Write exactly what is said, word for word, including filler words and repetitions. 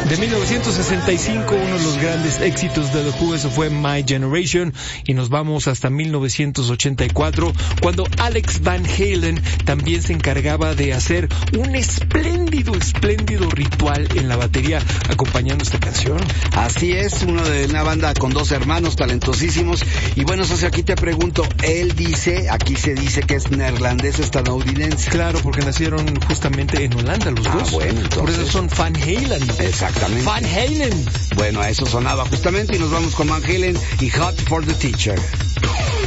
De mil novecientos sesenta y cinco, uno de los grandes éxitos de The Who, eso fue My Generation, y nos vamos hasta mil novecientos ochenta y cuatro, cuando Alex Van Halen también se encargaba de hacer un espléndido, espléndido ritual en la batería acompañando esta canción. Así es, uno de una banda con dos hermanos talentosísimos. Y bueno, socio, aquí te pregunto, él dice, aquí se dice que es neerlandés estadounidense. Claro, porque nacieron justamente en Holanda los Ah, dos. bueno, entonces... Por eso son Van Halen. Exactamente. Van Halen. Bueno, a eso sonaba justamente, y nos vamos con Van Halen y Hot for the Teacher.